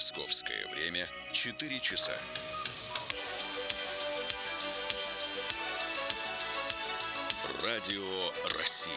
Московское время 4 часа. Радио России.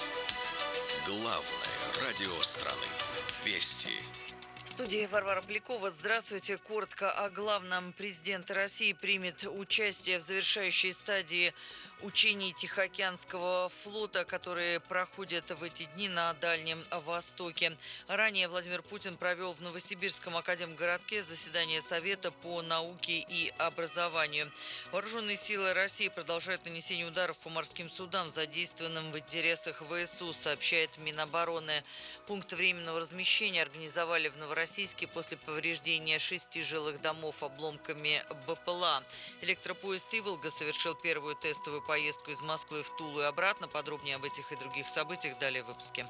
Главное радио страны. Вести. В студии Варвара Полякова. Здравствуйте. Коротко о главном. Президент России примет участие в завершающей стадии учений Тихоокеанского флота, которые проходят в эти дни на Дальнем Востоке. Ранее Владимир Путин провел в Новосибирском академгородке заседание Совета по науке и образованию. Вооруженные силы России продолжают нанесение ударов по морским судам, задействованным в интересах ВСУ, сообщает Минобороны. Пункт временного размещения организовали в Новороссийске после повреждения 6 жилых домов обломками БПЛА. Электропоезд «Иволга» совершил первую тестовую поездку из Москвы в Тулу и обратно. Подробнее об этих и других событиях далее в выпуске.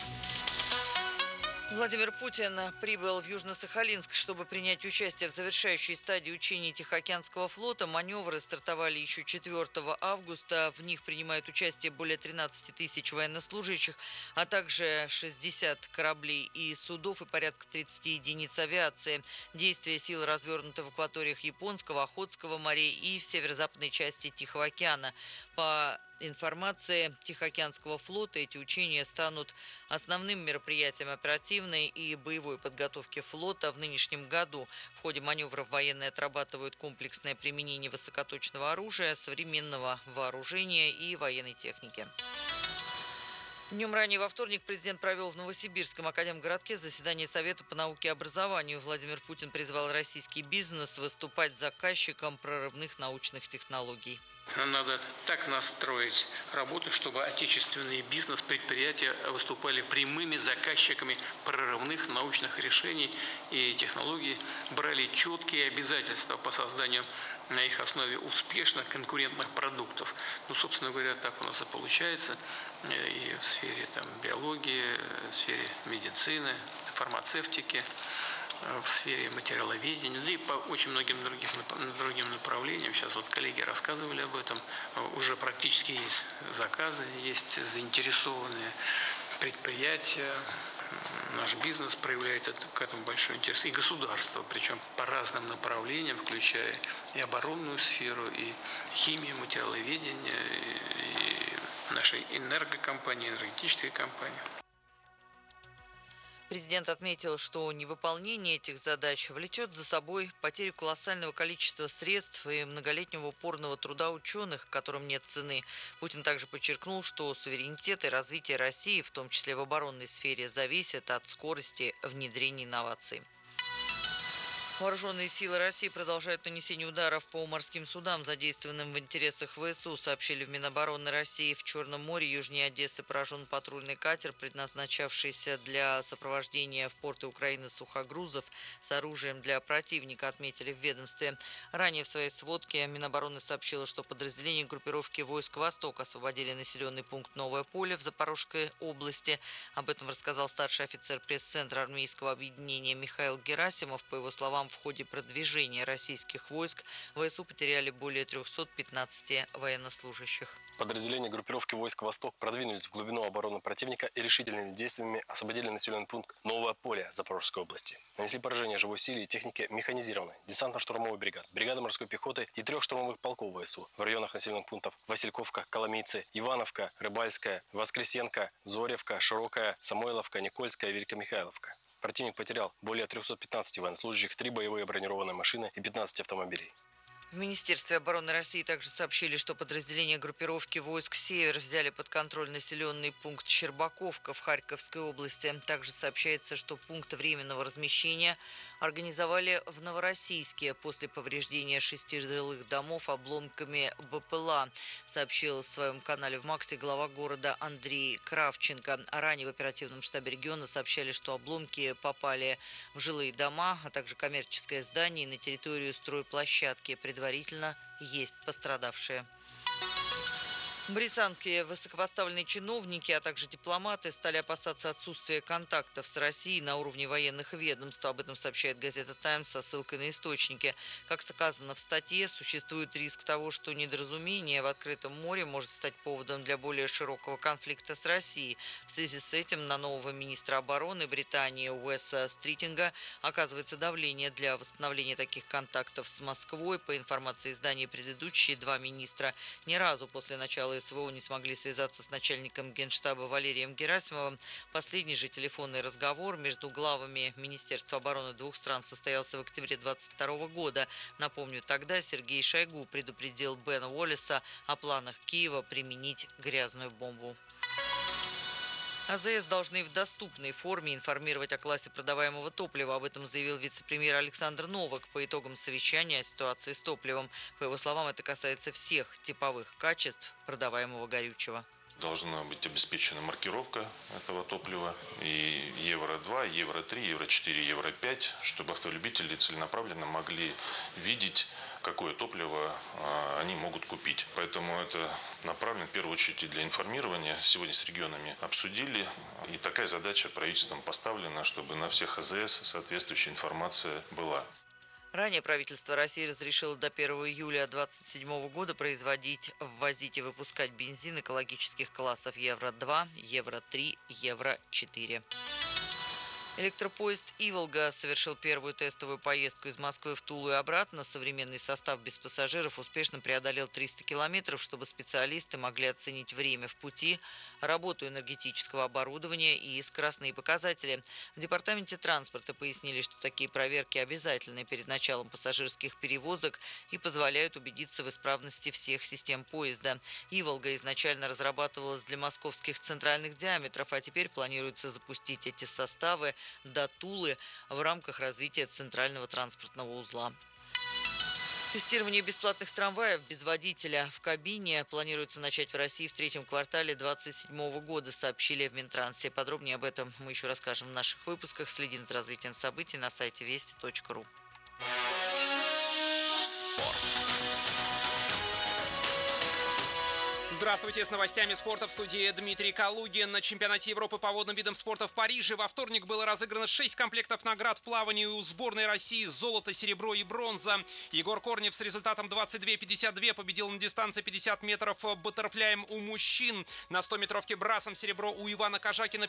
Владимир Путин прибыл в Южно-Сахалинск, чтобы принять участие в завершающей стадии учений Тихоокеанского флота. Маневры стартовали еще 4 августа. В них принимают участие более 13 тысяч военнослужащих, а также 60 кораблей и судов и порядка 30 единиц авиации. Действия сил развернуты в акваториях Японского, Охотского морей и в северо-западной части Тихого океана. По информации Тихоокеанского флота, эти учения станут основным мероприятием оперативной и боевой подготовки флота в нынешнем году. В ходе маневров военные отрабатывают комплексное применение высокоточного оружия, современного вооружения и военной техники. Днем ранее во вторник президент провел в Новосибирском академгородке заседание Совета по науке и образованию. Владимир Путин призвал российский бизнес выступать заказчиком прорывных научных технологий. Нам надо так настроить работу, чтобы отечественный бизнес, предприятия выступали прямыми заказчиками прорывных научных решений и технологий, брали четкие обязательства по созданию на их основе успешных конкурентных продуктов. Собственно говоря, так у нас и получается и в сфере биологии, в сфере медицины, фармацевтики, в сфере материаловедения, и по очень многим другим направлениям. Сейчас коллеги рассказывали об этом. Уже практически есть заказы, есть заинтересованные предприятия. Наш бизнес проявляет к этому большой интерес. И государство, причем по разным направлениям, включая и оборонную сферу, и химию, материаловедение, и наши энергокомпании, энергетические компании. Президент отметил, что невыполнение этих задач влечет за собой потерю колоссального количества средств и многолетнего упорного труда ученых, которым нет цены. Путин также подчеркнул, что суверенитет и развитие России, в том числе в оборонной сфере, зависят от скорости внедрения инноваций. Вооруженные силы России продолжают нанесение ударов по морским судам, задействованным в интересах ВСУ, сообщили в Минобороны России. В Черном море южнее Одессы поражен патрульный катер, предназначавшийся для сопровождения в порты Украины сухогрузов с оружием для противника, отметили в ведомстве. Ранее в своей сводке Минобороны сообщила, что подразделения группировки войск «Восток» освободили населенный пункт Новое Поле в Запорожской области. Об этом рассказал старший офицер пресс-центра армейского объединения Михаил Герасимов. По его словам, в ходе продвижения российских войск ВСУ потеряли более 315 военнослужащих. Подразделения группировки войск «Восток» продвинулись в глубину обороны противника и решительными действиями освободили населенный пункт Новое Поле Запорожской области. Нанесли поражение живой силе и технике механизированной, десантно-штурмовой бригад, бригады морской пехоты и 3 штурмовых полков ВСУ в районах населенных пунктов Васильковка, Коломийцы, Ивановка, Рыбальская, Воскресенка, Зоревка, Широкая, Самойловка, Никольская, Великомихайловка. Противник потерял более 315 военнослужащих, 3 боевые бронированные машины и 15 автомобилей. В Министерстве обороны России также сообщили, что подразделения группировки войск «Север» взяли под контроль населенный пункт Щербаковка в Харьковской области. Также сообщается, что пункт временного размещения организовали в Новороссийске после повреждения 6 жилых домов обломками БПЛА, сообщил в своем канале в Максе глава города Андрей Кравченко. А ранее в оперативном штабе региона сообщали, что обломки попали в жилые дома, а также коммерческое здание и на территорию стройплощадки. Предварительно есть пострадавшие. Британские высокопоставленные чиновники, а также дипломаты стали опасаться отсутствия контактов с Россией на уровне военных ведомств. Об этом сообщает газета «Таймс» со ссылкой на источники. Как сказано в статье, существует риск того, что недоразумение в открытом море может стать поводом для более широкого конфликта с Россией. В связи с этим на нового министра обороны Британии Уэса Стритинга оказывается давление для восстановления таких контактов с Москвой. По информации издания, предыдущие два министра ни разу после начала СВО не смогли связаться с начальником Генштаба Валерием Герасимовым. Последний же телефонный разговор между главами Министерства обороны двух стран состоялся в октябре 2022 года. Напомню, тогда Сергей Шойгу предупредил Бена Уоллеса о планах Киева применить грязную бомбу. АЗС должны в доступной форме информировать о классе продаваемого топлива. Об этом заявил вице-премьер Александр Новак по итогам совещания о ситуации с топливом. По его словам, это касается всех типовых качеств продаваемого горючего. Должна быть обеспечена маркировка этого топлива и Евро-2, Евро-3, Евро-4, Евро-5, чтобы автолюбители целенаправленно могли видеть, какое топливо они могут купить. Поэтому это направлено в первую очередь и для информирования. Сегодня с регионами обсудили, и такая задача правительством поставлена, чтобы на всех АЗС соответствующая информация была. Ранее правительство России разрешило до 1 июля 2027 года производить, ввозить и выпускать бензин экологических классов Евро-2, Евро-3, Евро-4. Электропоезд «Иволга» совершил первую тестовую поездку из Москвы в Тулу и обратно. Современный состав без пассажиров успешно преодолел 300 километров, чтобы специалисты могли оценить время в пути, работу энергетического оборудования и скоростные показатели. В департаменте транспорта пояснили, что такие проверки обязательны перед началом пассажирских перевозок и позволяют убедиться в исправности всех систем поезда. «Иволга» изначально разрабатывалась для московских центральных диаметров, а теперь планируется запустить эти составы до Тулы в рамках развития центрального транспортного узла. Тестирование бесплатных трамваев без водителя в кабине планируется начать в России в третьем квартале 2027 года, сообщили в Минтрансе. Подробнее об этом мы еще расскажем в наших выпусках. Следим за развитием событий на сайте вести.ру. Спорт. Здравствуйте, с новостями спорта в студии Дмитрий Калугин. На чемпионате Европы по водным видам спорта в Париже во вторник было разыграно 6 комплектов наград в плавании у сборной России: золото, серебро и бронза. Егор Корнев с результатом 22-52 победил на дистанции 50 метров баттерфляем у мужчин. На 100-метровке брасом серебро у Ивана Кожакина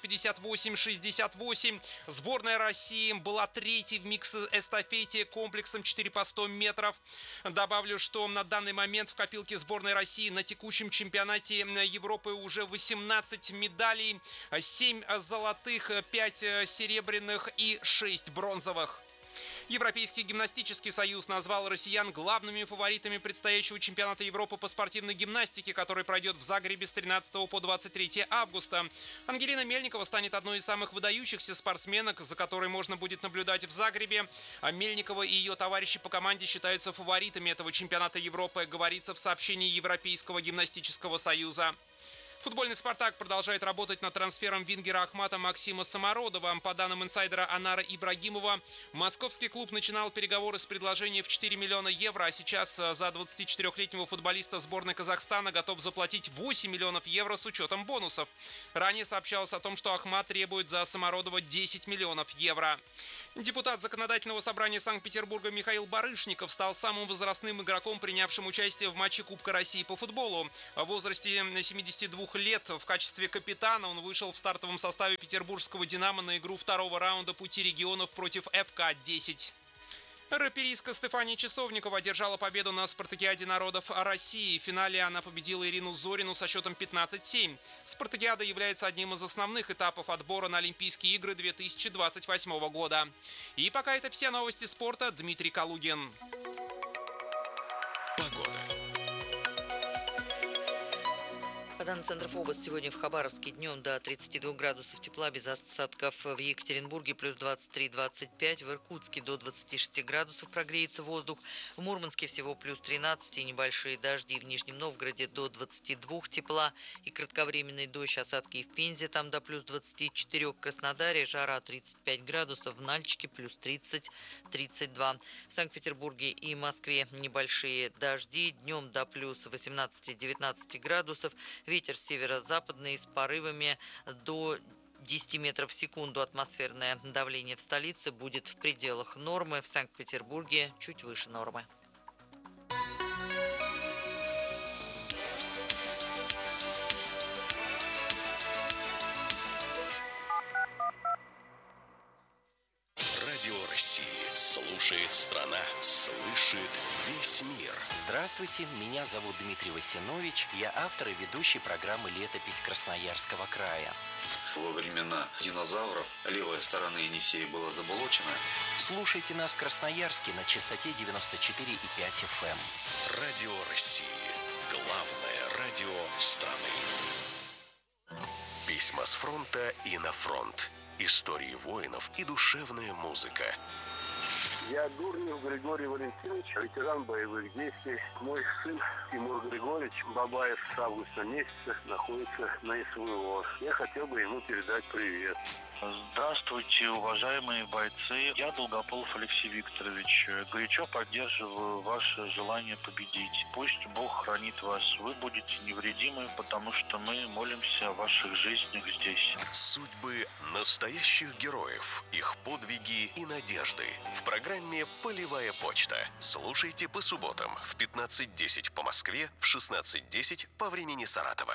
58-68. Сборная России была третьей в микс-эстафете комплексом 4 по 100 метров. Добавлю, что на данный момент в копилке сборной России на текущем чемпионате Европы уже 18 медалей, 7 золотых, 5 серебряных и 6 бронзовых. Европейский гимнастический союз назвал россиян главными фаворитами предстоящего чемпионата Европы по спортивной гимнастике, который пройдет в Загребе с 13 по 23 августа. Ангелина Мельникова станет одной из самых выдающихся спортсменок, за которой можно будет наблюдать в Загребе. А Мельникова и ее товарищи по команде считаются фаворитами этого чемпионата Европы, говорится в сообщении Европейского гимнастического союза. Футбольный «Спартак» продолжает работать над трансфером вингера Ахмата Максима Самородова. По данным инсайдера Анара Ибрагимова, московский клуб начинал переговоры с предложением в 4 миллиона евро, а сейчас за 24-летнего футболиста сборной Казахстана готов заплатить 8 миллионов евро с учетом бонусов. Ранее сообщалось о том, что Ахмат требует за Самородова 10 миллионов евро. Депутат Законодательного собрания Санкт-Петербурга Михаил Барышников стал самым возрастным игроком, принявшим участие в матче Кубка России по футболу. В возрасте 72 лет в качестве капитана он вышел в стартовом составе петербургского «Динамо» на игру второго раунда Пути регионов против ФК-10. Раперистка Стефания Часовникова одержала победу на Спартакиаде народов России. В финале она победила Ирину Зорину со счетом 15-7. Спартакиада является одним из основных этапов отбора на Олимпийские игры 2028 года. И пока это все новости спорта. Дмитрий Калугин. Погода. По данным центров области, сегодня в Хабаровске днем до 32 градусов тепла, без осадков. В Екатеринбурге плюс 23-25, в Иркутске до 26 градусов прогреется воздух. В Мурманске всего плюс 13 и небольшие дожди. В Нижнем Новгороде до 22 тепла и кратковременный дождь, осадки и в Пензе там до плюс 24, в Краснодаре жара 35 градусов, в Нальчике плюс 30-32. В Санкт-Петербурге и Москве небольшие дожди, днем до плюс 18-19 градусов. Ветер северо-западный с порывами до 10 метров в секунду. Атмосферное давление в столице будет в пределах нормы. В Санкт-Петербурге чуть выше нормы. Радио России. Слушает страна. Слышит весь мир. Здравствуйте, меня зовут Дмитрий Васинович. Я автор и ведущий программы «Летопись Красноярского края». Во времена динозавров левая сторона Енисея была заболочена. Слушайте нас в Красноярске на частоте 94,5 FM. Радио России. Главное радио страны. Письма с фронта и на фронт. Истории воинов и душевная музыка. Я Дурнев Григорий Валентинович, ветеран боевых действий. Мой сын Тимур Григорьевич Бабаев с августа месяца находится на СВО. Я хотел бы ему передать привет. Здравствуйте, уважаемые бойцы. Я Долгополов Алексей Викторович. Горячо поддерживаю ваше желание победить. Пусть Бог хранит вас. Вы будете невредимы, потому что мы молимся о ваших жизнях здесь. Судьбы настоящих героев, их подвиги и надежды. В программе «Полевая почта». Слушайте по субботам в 15:10 по Москве, в 16:10 по времени Саратова.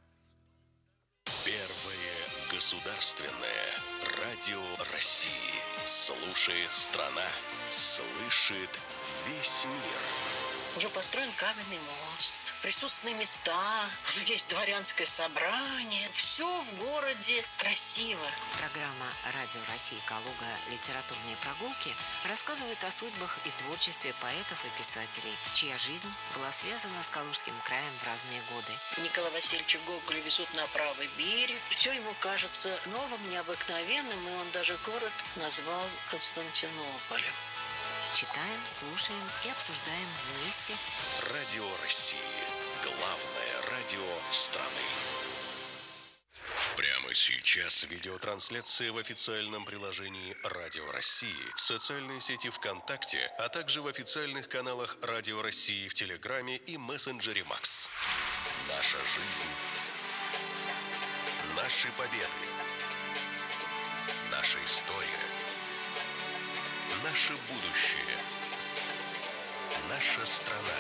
Первое государственное радио России. Слушает страна, слышит весь мир. Уже построен каменный мост, присутственные места, уже есть дворянское собрание. Все в городе красиво. Программа «Радио России Калуга. Литературные прогулки» рассказывает о судьбах и творчестве поэтов и писателей, чья жизнь была связана с Калужским краем в разные годы. Николая Васильевича Гоголя везут на правый берег. Все ему кажется новым, необыкновенным, и он даже город назвал Константинополем. Читаем, слушаем и обсуждаем вместе. Радио России. Главное радио страны. Прямо сейчас видеотрансляция в официальном приложении Радио России, в социальной сети ВКонтакте, а также в официальных каналах Радио России в Телеграме и мессенджере Макс. Наша жизнь. Наши победы. Наша история. Наше будущее. Наша страна.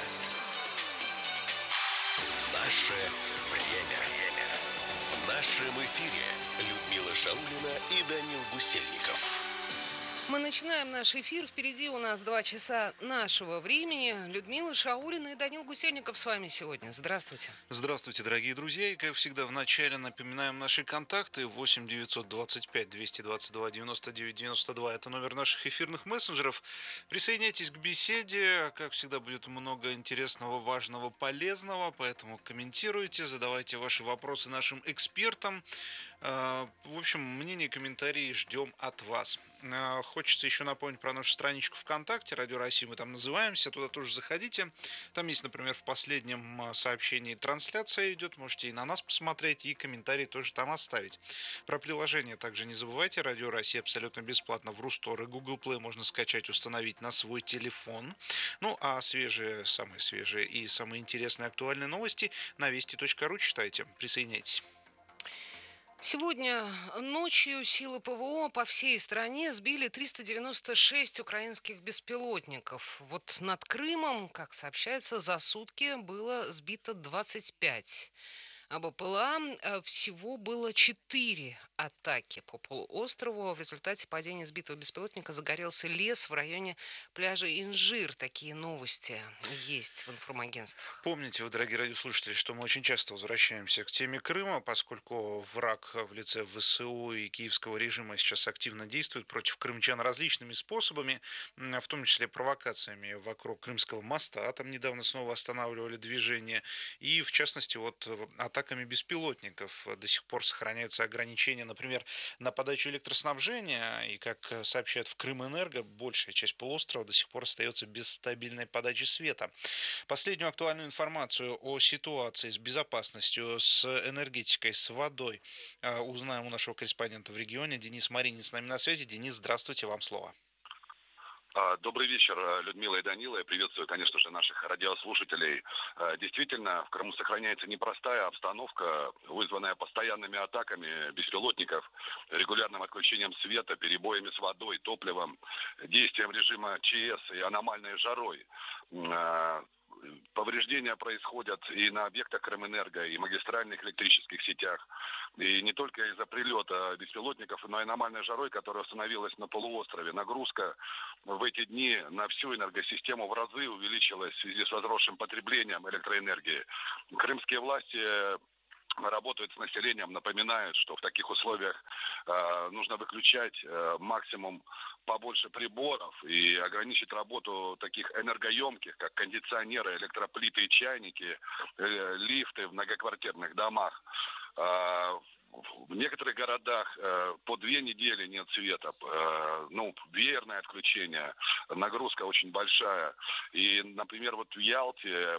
Наше время. В нашем эфире Людмила Шаулина и Данил Гусельников. Мы начинаем наш эфир. Впереди у нас 2 часа нашего времени. Людмила Шаулина и Данил Гусельников с вами сегодня. Здравствуйте. Здравствуйте, дорогие друзья. И, как всегда, в начале напоминаем наши контакты. 8 925 222 99 92. Это номер наших эфирных мессенджеров. Присоединяйтесь к беседе. Как всегда, будет много интересного, важного, полезного. Поэтому комментируйте, задавайте ваши вопросы нашим экспертам. В общем, мнения и комментарии ждем от вас. Хочется еще напомнить про нашу страничку ВКонтакте, Радио России мы там называемся, туда тоже заходите. Там есть, например, в последнем сообщении трансляция идет, можете и на нас посмотреть, и комментарии тоже там оставить. Про приложение также не забывайте, Радио России абсолютно бесплатно в Рустор и Google Play можно скачать, установить на свой телефон. Ну, а самые свежие и самые интересные актуальные новости на вести.ру читайте, присоединяйтесь. Сегодня ночью силы ПВО по всей стране сбили 396 украинских беспилотников. Вот над Крымом, как сообщается, за сутки было сбито 25. А БПЛА всего было 4 атаки по полуострову. В результате падения сбитого беспилотника загорелся лес в районе пляжа Инжир. Такие новости есть в информагентствах. Помните вы, дорогие радиослушатели, что мы очень часто возвращаемся к теме Крыма, поскольку враг в лице ВСУ и киевского режима сейчас активно действует против крымчан различными способами, в том числе провокациями вокруг Крымского моста. Там недавно снова останавливали движение. И, в частности, вот атаками беспилотников до сих пор сохраняются ограничения, например, на подачу электроснабжения. И, как сообщают в Крымэнерго, большая часть полуострова до сих пор остается без стабильной подачи света. Последнюю актуальную информацию о ситуации с безопасностью, с энергетикой, с водой узнаем у нашего корреспондента в регионе. Денис Маринин с нами на связи. Денис, здравствуйте, вам слово. Добрый вечер, Людмила и Данила. Я приветствую, конечно же, наших радиослушателей. Действительно, в Крыму сохраняется непростая обстановка, вызванная постоянными атаками беспилотников, регулярным отключением света, перебоями с водой, топливом, действием режима ЧС и аномальной жарой. Повреждения происходят и на объектах Крымэнерго, и магистральных электрических сетях. И не только из-за прилета беспилотников, но и аномальной жарой, которая установилась на полуострове. Нагрузка в эти дни на всю энергосистему в разы увеличилась в связи с возросшим потреблением электроэнергии. Крымские власти работают с населением, напоминают, что в таких условиях нужно выключать максимум побольше приборов и ограничить работу таких энергоемких, как кондиционеры, электроплиты и чайники, лифты в многоквартирных домах. В некоторых городах по 2 недели нет света, веерное отключение, нагрузка очень большая. И, например, вот в Ялте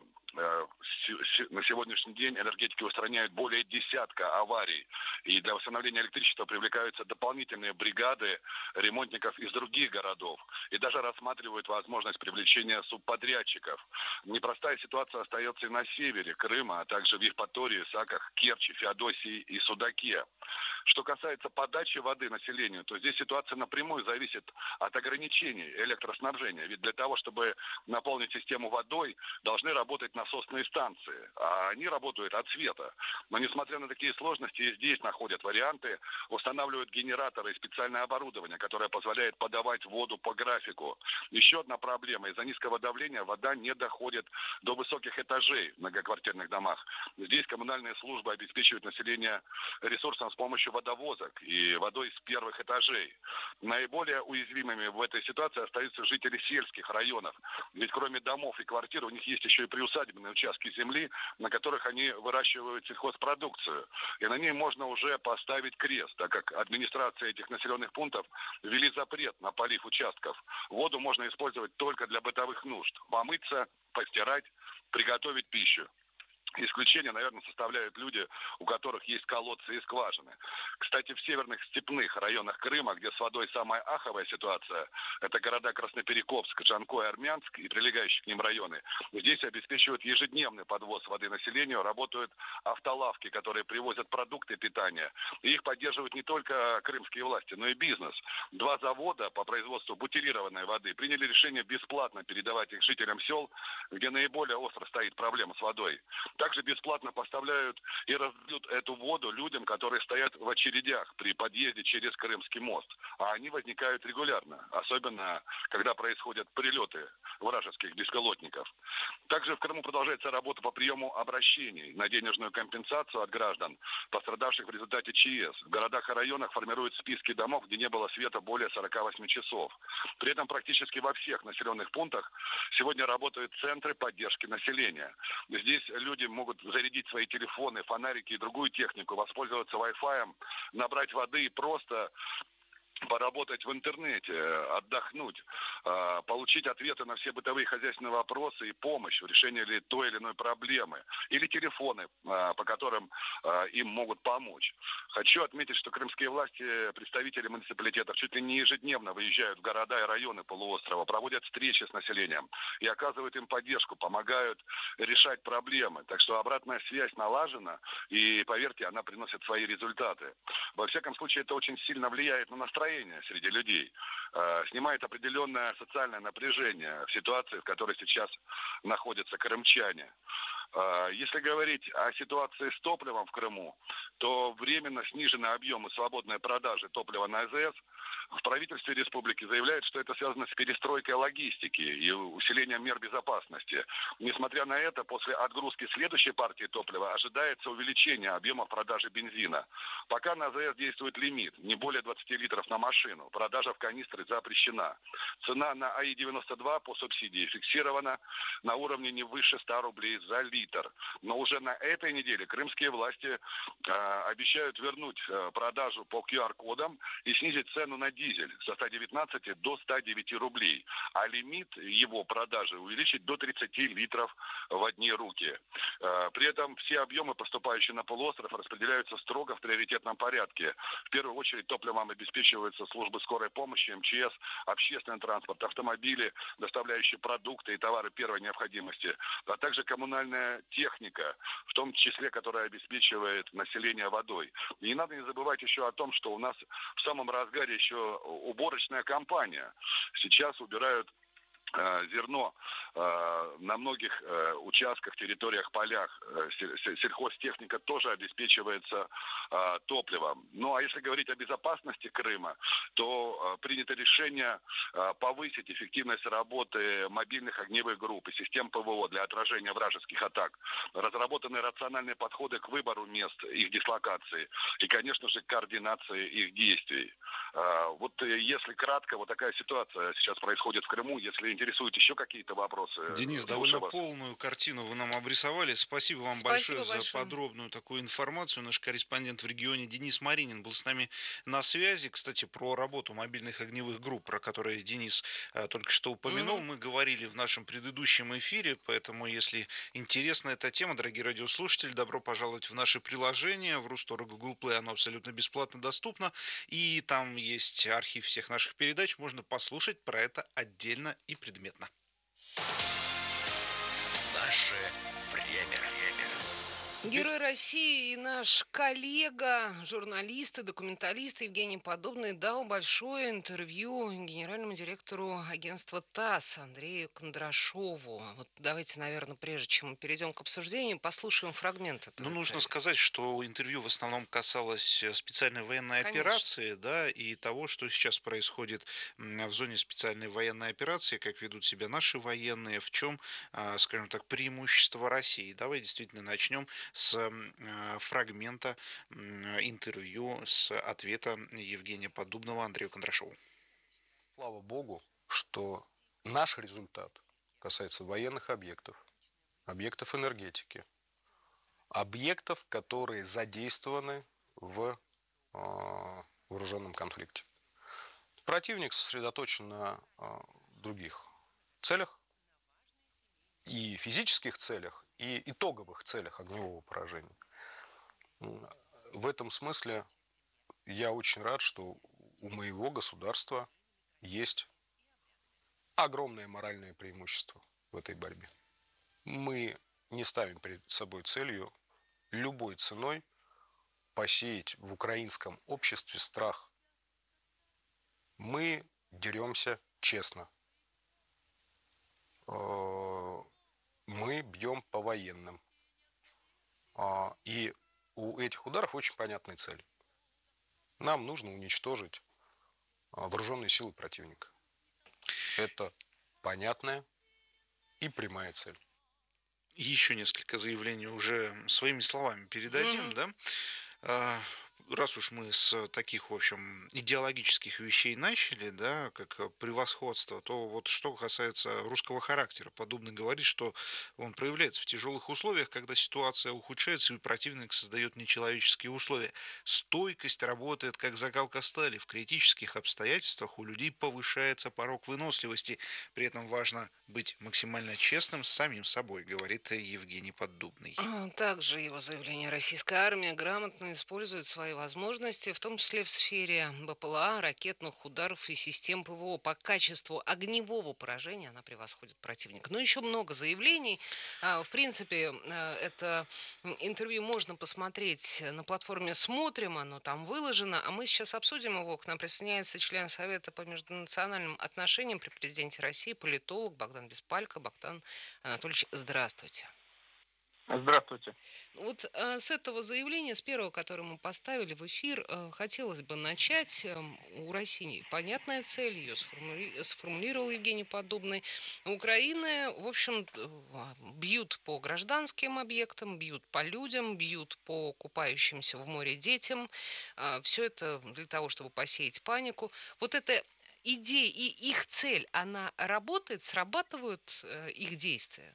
на сегодняшний день энергетики устраняют более десятка аварий. И для восстановления электричества привлекаются дополнительные бригады ремонтников из других городов. И даже рассматривают возможность привлечения субподрядчиков. Непростая ситуация остается и на севере Крыма, а также в Евпатории, Саках, Керчи, Феодосии и Судаке. Что касается подачи воды населению, то здесь ситуация напрямую зависит от ограничений электроснабжения. Ведь для того, чтобы наполнить систему водой, должны работать насосные станции, а они работают от света. Но несмотря на такие сложности, и здесь находят варианты, устанавливают генераторы и специальное оборудование, которое позволяет подавать воду по графику. Еще одна проблема: из-за низкого давления вода не доходит до высоких этажей в многоквартирных домах. Здесь коммунальные службы обеспечивают население ресурсом с помощью водовозок и водой с первых этажей. Наиболее уязвимыми в этой ситуации остаются жители сельских районов. Ведь кроме домов и квартир у них есть еще и приусадебные участки земли, на которых они выращивают сельхозпродукцию. И на ней можно уже поставить крест, так как администрация этих населенных пунктов ввели запрет на полив участков. Воду можно использовать только для бытовых нужд. Помыться, постирать, приготовить пищу. Исключение, наверное, составляют люди, у которых есть колодцы и скважины. Кстати, в северных степных районах Крыма, где с водой самая аховая ситуация, это города Красноперекопск, Джанкой, Армянск и прилегающие к ним районы, здесь обеспечивают ежедневный подвоз воды населению, работают автолавки, которые привозят продукты питания. И их поддерживают не только крымские власти, но и бизнес. 2 завода по производству бутилированной воды приняли решение бесплатно передавать их жителям сел, где наиболее остро стоит проблема с водой. Также бесплатно поставляют и раздают эту воду людям, которые стоят в очередях при подъезде через Крымский мост. А они возникают регулярно, особенно когда происходят прилеты вражеских беспилотников. Также в Крыму продолжается работа по приему обращений на денежную компенсацию от граждан, пострадавших в результате ЧС. В городах и районах формируют списки домов, где не было света более 48 часов. При этом практически во всех населенных пунктах сегодня работают центры поддержки населения. Здесь люди могут зарядить свои телефоны, фонарики и другую технику, воспользоваться Wi-Fi, набрать воды и просто поработать в интернете, отдохнуть, получить ответы на все бытовые и хозяйственные вопросы и помощь в решении той или иной проблемы. Или телефоны, по которым им могут помочь. Хочу отметить, что крымские власти, представители муниципалитетов чуть ли не ежедневно выезжают в города и районы полуострова, проводят встречи с населением и оказывают им поддержку, помогают решать проблемы. Так что обратная связь налажена, и, поверьте, она приносит свои результаты. Во всяком случае, это очень сильно влияет на настроение настроение среди людей, снимает определенное социальное напряжение в ситуации, в которой сейчас находятся крымчане. Если говорить о ситуации с топливом в Крыму, то временно снижены объемы свободной продажи топлива на АЗС. В правительстве республики заявляют, что это связано с перестройкой логистики и усилением мер безопасности. Несмотря на это, после отгрузки следующей партии топлива ожидается увеличение объемов продажи бензина. Пока на АЗС действует лимит, не более 20 литров на машину. Продажа в канистры запрещена. Цена на АИ-92 по субсидии фиксирована на уровне не выше 100 рублей за литр. Но уже на этой неделе крымские власти обещают вернуть продажу по QR-кодам и снизить цену на дизель со 119 до 109 рублей, а лимит его продажи увеличить до 30 литров в одни руки. При этом все объемы, поступающие на полуостров, распределяются строго в приоритетном порядке. В первую очередь топливом обеспечиваются службы скорой помощи, МЧС, общественный транспорт, автомобили, доставляющие продукты и товары первой необходимости, а также коммунальная техника, в том числе, которая обеспечивает население водой. И не надо не забывать еще о том, что у нас в самом разгаре еще уборочная кампания. Сейчас убирают зерно на многих участках, территориях, полях. Сельхозтехника тоже обеспечивается топливом. Ну а если говорить о безопасности Крыма, то принято решение повысить эффективность работы мобильных огневых групп и систем ПВО для отражения вражеских атак. Разработаны рациональные подходы к выбору мест их дислокации и, конечно же, координации их действий. Вот если кратко, вот такая ситуация сейчас происходит в Крыму. Если интересуют еще какие-то вопросы. Денис, довольно полную картину вы нам обрисовали. Спасибо вам большое за подробную такую информацию. Наш корреспондент в регионе Денис Маринин был с нами на связи. Кстати, про работу мобильных огневых групп, про которые Денис только что упомянул, мы говорили в нашем предыдущем эфире, поэтому, если интересна эта тема, дорогие радиослушатели, добро пожаловать в наше приложение, в Рустор и Google Play, оно абсолютно бесплатно доступно, и там есть архив всех наших передач, можно послушать про это отдельно и предметно. Наше время. Герой России и наш коллега, журналист и документалист Евгений Поддубный дал большое интервью генеральному директору агентства ТАСС Андрею Кондрашову. Вот давайте, наверное, прежде чем мы перейдем к обсуждению, послушаем фрагмент этого. Нужно сказать, что интервью в основном касалось специальной военной операции, да, и того, что сейчас происходит в зоне специальной военной операции, как ведут себя наши военные, в чем, скажем так, преимущество России. Давай действительно начнем с фрагмента интервью, с ответа Евгения Поддубного Андрею Кондрашову. Слава Богу, что наш результат касается военных объектов, объектов энергетики, объектов, которые задействованы в вооруженном конфликте. Противник сосредоточен на других целях, и физических целях, и итоговых целях огневого поражения. В этом смысле я очень рад, что у моего государства есть огромное моральное преимущество в этой борьбе. Мы не ставим перед собой целью любой ценой посеять в украинском обществе страх. Мы деремся честно. Мы бьем по военным. И у этих ударов очень понятная цель. Нам нужно уничтожить вооруженные силы противника. Это понятная и прямая цель. Еще несколько заявлений уже своими словами передадим, да? Раз уж мы с таких, в общем, идеологических вещей начали, да, как превосходство, то вот что касается русского характера, Поддубный говорит, что он проявляется в тяжелых условиях, когда ситуация ухудшается и противник создает нечеловеческие условия. Стойкость работает как закалка стали. В критических обстоятельствах у людей повышается порог выносливости. При этом важно быть максимально честным с самим собой, говорит Евгений Поддубный. Также его заявление: российская армия грамотно использует свое свои возможности, в том числе в сфере БПЛА, ракетных ударов и систем ПВО. По качеству огневого поражения она превосходит противника. Но еще много заявлений. В принципе, это интервью можно посмотреть на платформе «Смотрим», оно там выложено. А мы сейчас обсудим его. К нам присоединяется член Совета по межнациональным отношениям при президенте России, политолог Богдан Беспалько. Богдан Анатольевич, здравствуйте. Здравствуйте. Вот с этого заявления, с первого, которое мы поставили в эфир, хотелось бы начать. У России понятная цель, ее сформулировал Евгений Поддубный. Украины, в общем, бьют по гражданским объектам, бьют по людям, бьют по купающимся в море детям. Все это для того, чтобы посеять панику. Вот эта идея и их цель, она работает, срабатывают их действия?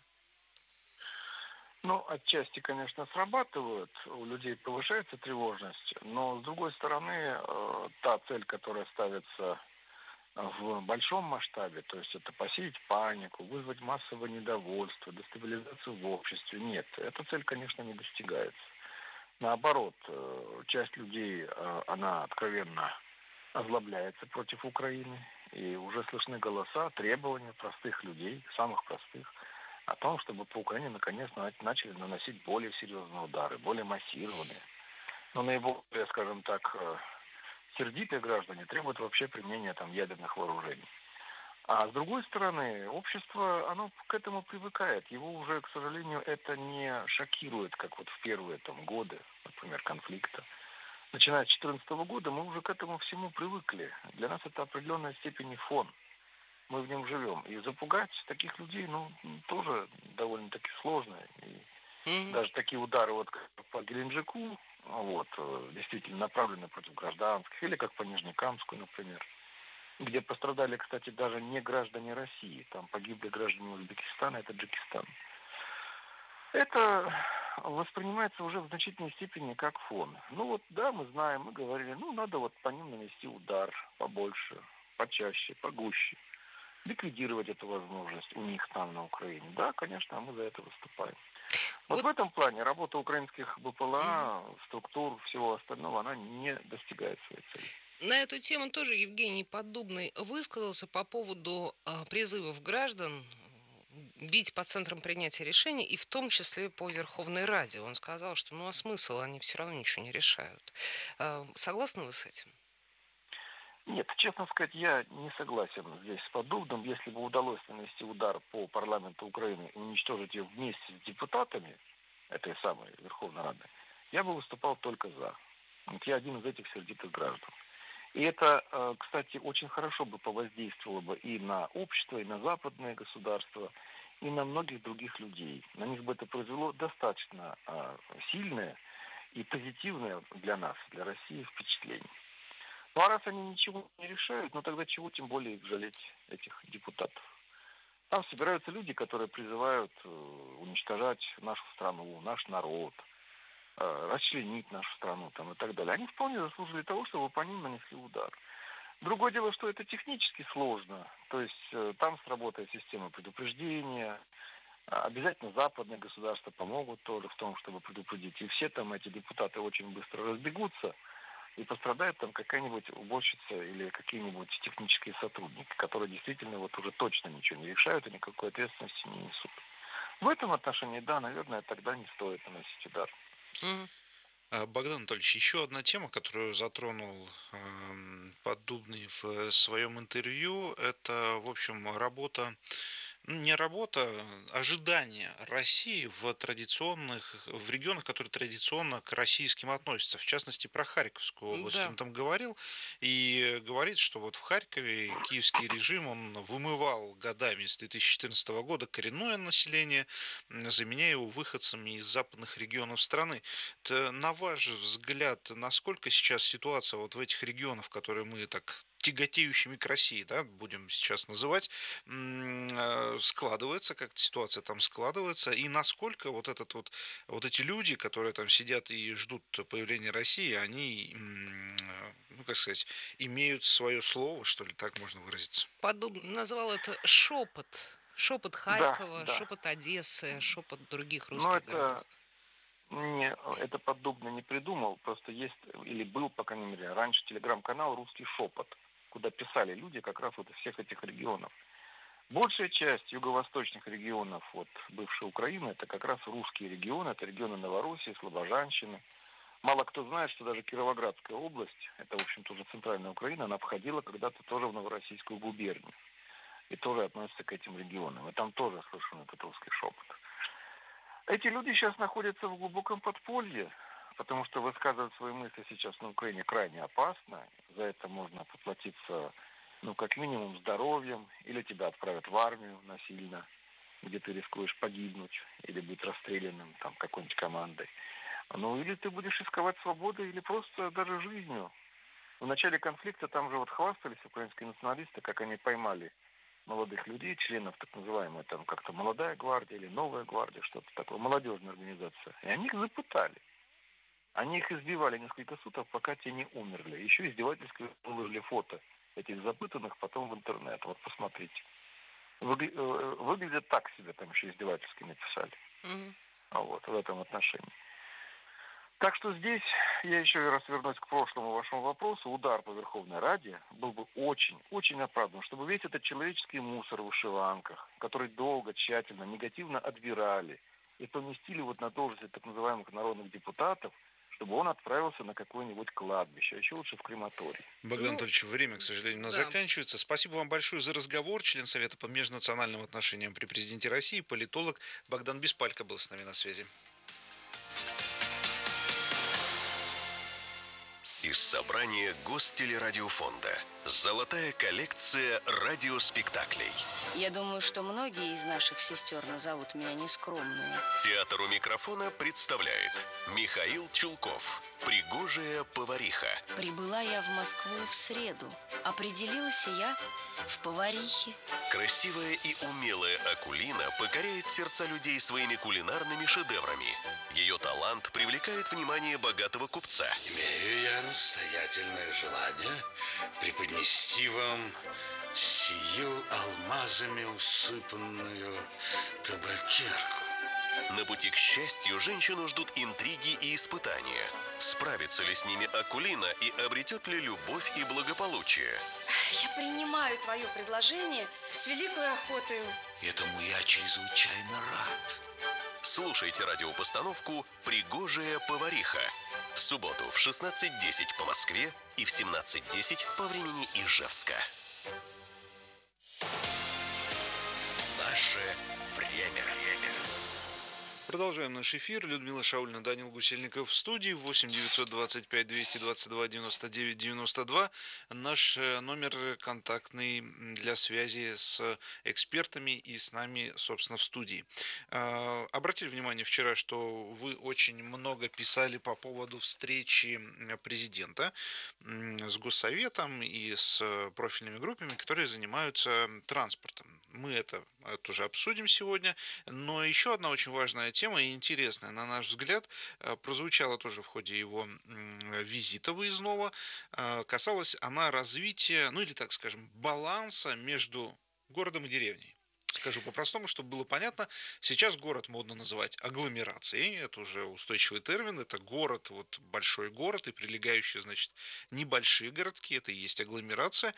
Ну, отчасти, конечно, срабатывают, у людей повышается тревожность, но, с другой стороны, та цель, которая ставится в большом масштабе, то есть это посеять панику, вызвать массовое недовольство, дестабилизацию в обществе, нет, эта цель, конечно, не достигается. Наоборот, часть людей, она откровенно озлобляется против Украины, и уже слышны голоса, требования простых людей, самых простых, о том, чтобы по Украине наконец начали наносить более серьезные удары, более массированные. Но наиболее, скажем так, сердитые граждане требуют вообще применения там ядерных вооружений. А с другой стороны, общество, оно к этому привыкает. Его уже, к сожалению, это не шокирует, как вот в первые там годы, например, конфликта. Начиная с 2014 года мы уже к этому всему привыкли. Для нас это определенной степени фон. Мы в нем живем. И запугать таких людей, ну, тоже довольно-таки сложно. И даже такие удары, вот как по Геленджику, вот, действительно направлены против гражданских, или как по Нижнекамску, например, где пострадали, кстати, даже не граждане России. Там погибли граждане Узбекистана и Таджикистана. Это воспринимается уже в значительной степени как фон. Ну вот, да, мы знаем, мы говорили, ну, надо вот по ним нанести удар побольше, почаще, погуще. Ликвидировать эту возможность у них там на Украине. Да, конечно, мы за это выступаем. Вот в этом плане работа украинских БПЛА, структур, всего остального, она не достигает своей цели. На эту тему тоже Евгений Поддубный высказался по поводу призывов граждан бить по центрам принятия решений, и в том числе по Верховной Раде. Он сказал, что ну а смысл, они все равно ничего не решают. Согласны вы с этим? Нет, честно сказать, я не согласен здесь с Поддубным. Если бы удалось нанести удар по парламенту Украины и уничтожить ее вместе с депутатами этой самой Верховной Рады, я бы выступал только за. Вот я один из этих сердитых граждан. И это, кстати, очень хорошо бы повоздействовало бы и на общество, и на западные государства, и на многих других людей. На них бы это произвело достаточно сильное и позитивное для нас, для России впечатление. Ну а раз они ничего не решают, ну тогда чего тем более их жалеть, этих депутатов? Там собираются люди, которые призывают уничтожать нашу страну, наш народ, расчленить нашу страну там, и так далее. Они вполне заслужили того, чтобы по ним нанесли удар. Другое дело, что это технически сложно. То есть там сработает система предупреждения. Обязательно западные государства помогут тоже в том, чтобы предупредить. И все там эти депутаты очень быстро разбегутся. И пострадает там какая-нибудь уборщица или какие-нибудь технические сотрудники, которые действительно вот уже точно ничего не решают и никакой ответственности не несут. В этом отношении, да, наверное, тогда не стоит наносить удар. Богдан Анатольевич, еще одна тема, которую затронул Поддубный в своем интервью, это, в общем, не работа, ожидания России в регионах, которые традиционно к российским относятся. В частности, про Харьковскую область. Да. Он там говорил и говорит, что вот в Харькове киевский режим, он вымывал годами с 2014 года коренное население, заменяя его выходцами из западных регионов страны. На ваш взгляд, насколько сейчас ситуация вот в этих регионах, которые мы так тяготеющими к России, да, будем сейчас называть, складывается, как ситуация там складывается, и насколько вот эти люди, которые там сидят и ждут появления России, они, ну, как сказать, имеют свое слово, что ли, так можно выразиться? Поддубный назвал это шепот. Шепот Харькова, да, да. Шепот Одессы, шепот других русских городов. это подобное не придумал, просто есть, или был, по крайней мере, раньше телеграм-канал «Русский шепот», куда писали люди как раз вот из всех этих регионов. Большая часть юго-восточных регионов вот бывшей Украины, это как раз русские регионы, это регионы Новороссии, Слобожанщины. Мало кто знает, что даже Кировоградская область, это, в общем-то, уже центральная Украина, она входила когда-то тоже в Новороссийскую губернию. И тоже относится к этим регионам. И там тоже слышен этот русский шепот. Эти люди сейчас находятся в глубоком подполье, потому что высказывать свои мысли сейчас на Украине крайне опасно. За это можно поплатиться, как минимум здоровьем, или тебя отправят в армию насильно, где ты рискуешь погибнуть или быть расстрелянным там какой-нибудь командой. Или ты будешь рисковать свободой, или просто даже жизнью. В начале конфликта там же вот хвастались украинские националисты, как они поймали молодых людей, членов так называемой, там как-то молодая гвардия или новая гвардия, что-то такое, молодежная организация. И они их запытали. Они их избивали несколько суток, пока те не умерли. Еще издевательски выложили фото этих запытанных потом в интернет. Вот посмотрите. Выглядят так себе, там еще издевательски написали. Вот, в этом отношении. Так что здесь, я еще раз вернусь к прошлому вашему вопросу, удар по Верховной Раде был бы очень, очень оправдан, чтобы весь этот человеческий мусор в вышиванках, который долго, тщательно, негативно отбирали и поместили вот на должности так называемых народных депутатов, чтобы он отправился на какое-нибудь кладбище, а еще лучше в крематорий. Богдан Анатольевич, время, к сожалению, у нас заканчивается. Спасибо вам большое за разговор. Член Совета по межнациональным отношениям при президенте России, политолог Богдан Беспалько был с нами на связи. Из собрания Гостелерадиофонда. Золотая коллекция радиоспектаклей. Я думаю, что многие из наших сестер назовут меня нескромной. Театр у микрофона представляет Михаил Чулков. Пригожая повариха. Прибыла я в Москву в среду. Определилась я в поварихе. Красивая и умелая Акулина покоряет сердца людей своими кулинарными шедеврами. Ее талант привлекает внимание богатого купца. Имею я настоятельное желание преподнести вам сию алмазами усыпанную табакерку. На пути к счастью женщину ждут интриги и испытания. Справится ли с ними Акулина и обретет ли любовь и благополучие? Я принимаю твое предложение с великой охотой. Этому я чрезвычайно рад. Слушайте радиопостановку «Пригожая повариха» в субботу в 16:10 по Москве и в 17:10 по времени Ижевска. Наше время. Продолжаем наш эфир. Людмила Шаульна, Данил Гусельников в студии. 8 925 222 99 92. Наш номер контактный для связи с экспертами и с нами, собственно, в студии. Обратили внимание вчера, что вы очень много писали по поводу встречи президента с Госсоветом и с профильными группами, которые занимаются транспортом. Мы это тоже обсудим сегодня. Но еще одна очень важная тема и интересная, на наш взгляд, прозвучала тоже в ходе его визита выездного. Касалась она развития, или, так скажем, баланса между городом и деревней. Скажу по-простому, чтобы было понятно. Сейчас город модно называть агломерацией. Это уже устойчивый термин. Это город, большой город и прилегающие, небольшие городки. Это и есть агломерация.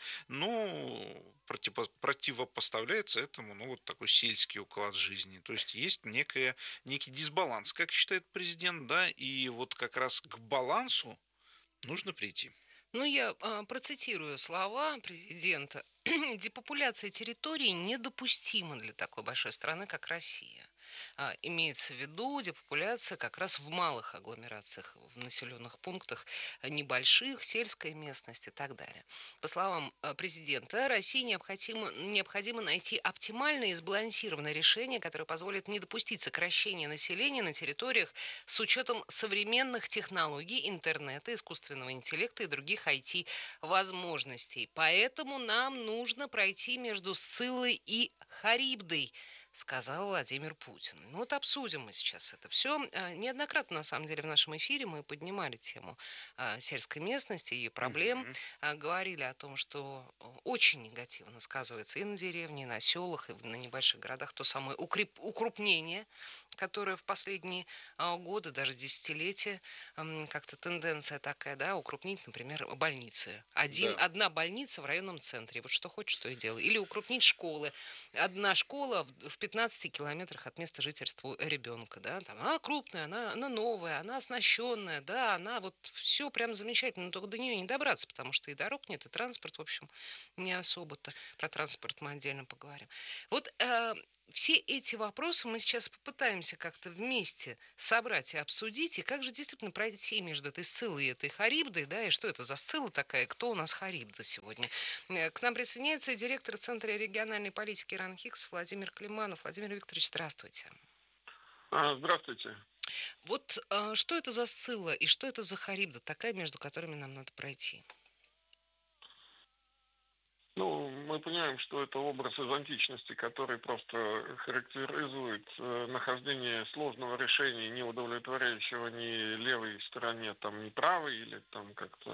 Противопоставляется этому, такой сельский уклад жизни. То есть есть некий дисбаланс, как считает президент, да, и как раз к балансу нужно прийти. Я процитирую слова президента. Депопуляция территорий недопустима для такой большой страны, как Россия. Имеется в виду депопуляция как раз в малых агломерациях, в населенных пунктах небольших, сельской местности и так далее. По словам президента, России необходимо найти оптимальное и сбалансированное решение, которое позволит не допустить сокращения населения на территориях с учетом современных технологий, интернета, искусственного интеллекта и других IT-возможностей. Поэтому нам нужно пройти между Сциллой и Харибдой, сказал Владимир Путин. Ну вот обсудим мы сейчас это все. Неоднократно, на самом деле, в нашем эфире мы поднимали тему сельской местности и проблем. Говорили о том, что очень негативно сказывается и на деревне, и на селах, и на небольших городах то самое укрупнение, которое в последние годы, даже десятилетия, как-то тенденция такая, да, укрупнить, например, больницы. Одна больница в районном центре. Вот что хочешь, то и делай. Или укрупнить школы. Одна школа в 15 километрах от места жительства ребенка, да, там, она крупная, она новая, она оснащенная, да, она вот все прям замечательно, но только до нее не добраться, потому что и дорог нет, и транспорт, в общем, не особо-то. Про транспорт мы отдельно поговорим. Вот все эти вопросы мы сейчас попытаемся как-то вместе собрать и обсудить, и как же действительно пройти между этой Сциллой и этой Харибдой, да, и что это за Сцилла такая, кто у нас Харибда сегодня. К нам присоединяется директор Центра региональной политики РАНХИКС Владимир Климанов. Владимир Викторович, здравствуйте. Здравствуйте. Вот что это за Сцилла и что это за Харибда такая, между которыми нам надо пройти? Ну, мы понимаем, что это образ из античности, который просто характеризует нахождение сложного решения, не удовлетворяющего ни левой стороне, там, ни правой, или там как-то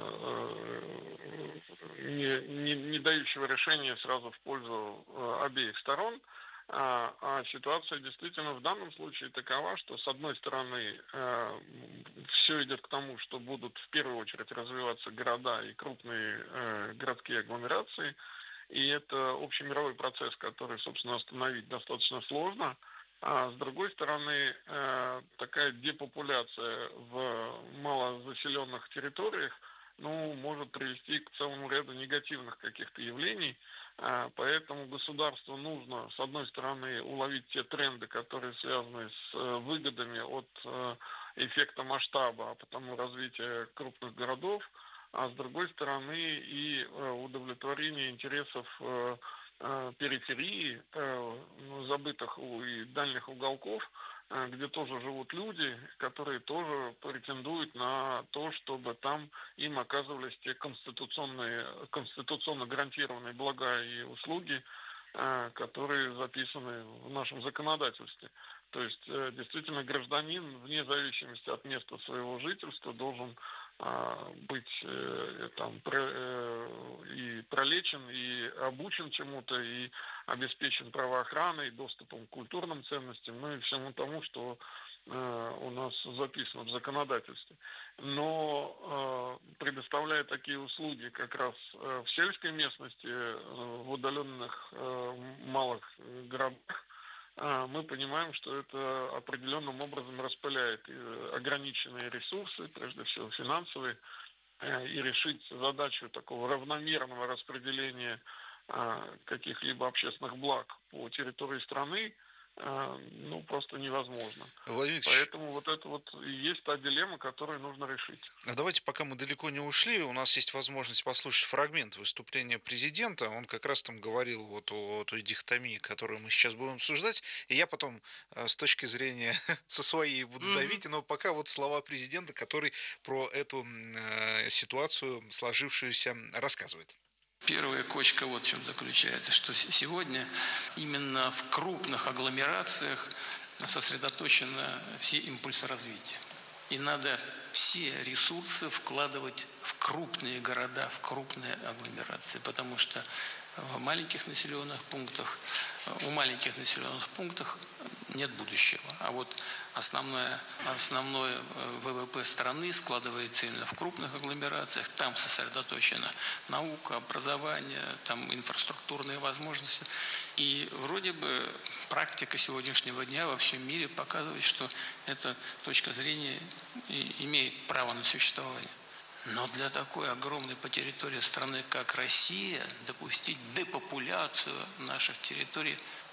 не дающего решения сразу в пользу обеих сторон. А ситуация действительно в данном случае такова, что с одной стороны все идет к тому, что будут в первую очередь развиваться города и крупные городские агломерации, и это общемировой процесс, который, собственно, остановить достаточно сложно. А с другой стороны, такая депопуляция в малозаселенных территориях, ну, может привести к целому ряду негативных каких-то явлений. Поэтому государству нужно, с одной стороны, уловить те тренды, которые связаны с выгодами от эффекта масштаба, а потому развития крупных городов, а с другой стороны и удовлетворение интересов периферии, забытых и дальних уголков, где тоже живут люди, которые тоже претендуют на то, чтобы там им оказывались те конституционно гарантированные блага и услуги, которые записаны в нашем законодательстве. То есть действительно гражданин, вне зависимости от места своего жительства, должен быть там и пролечен, и обучен чему-то, и обеспечен правоохраной, доступом к культурным ценностям, ну и всему тому, что у нас записано в законодательстве. Но предоставляя такие услуги как раз в сельской местности, в удаленных малых городах, мы понимаем, что это определенным образом распыляет ограниченные ресурсы, прежде всего финансовые, и решить задачу такого равномерного распределения каких-либо общественных благ по территории страны, ну, просто невозможно. Поэтому вот это вот и есть та дилемма, которую нужно решить. А давайте, пока мы далеко не ушли, у нас есть возможность послушать фрагмент выступления президента. Он как раз там говорил вот о той дихотомии, которую мы сейчас будем обсуждать. И я потом с точки зрения со своей буду давить, но пока вот слова президента, который про эту ситуацию сложившуюся рассказывает. Первая кочка вот в чем заключается, что сегодня именно в крупных агломерациях сосредоточены все импульсы развития. И надо все ресурсы вкладывать в крупные города, в крупные агломерации, потому что в маленьких населенных пунктах, у маленьких населенных пунктов нет будущего. А вот основное ВВП страны складывается именно в крупных агломерациях. Там сосредоточена наука, образование, там инфраструктурные возможности. И вроде бы практика сегодняшнего дня во всем мире показывает, что эта точка зрения имеет право на существование. Но для такой огромной по территории страны, как Россия, допустить депопуляцию наших территорий